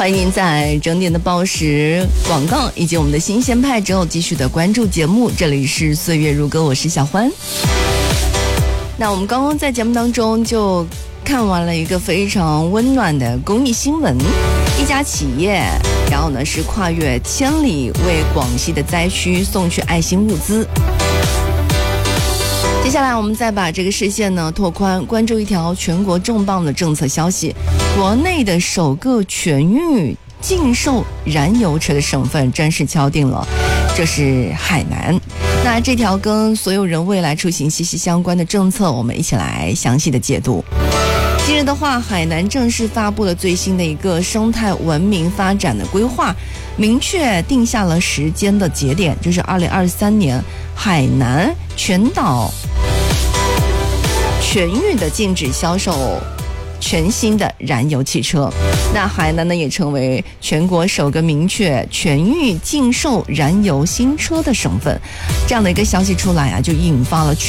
欢迎您在整点的报时广告以及我们的新鲜派之后继续的关注节目，这里是岁月如歌，我是小欢。那我们刚刚在节目当中就看完了一个非常温暖的公益新闻，一家企业然后呢是跨越千里为广西的灾区送去爱心物资。接下来我们再把这个视线呢拓宽，关注一条全国重磅的政策消息，国内的首个全域禁售燃油车的省份正式敲定了，这是海南。那这条跟所有人未来出行息息相关的政策，我们一起来详细的解读。今日的话，海南正式发布了最新的一个生态文明发展的规划，明确定下了时间的节点，就是2023年海南全岛全域的禁止销售全新的燃油汽车。那海南呢也成为全国首个明确全域禁售燃油新车的省份。这样的一个消息出来啊，就引发了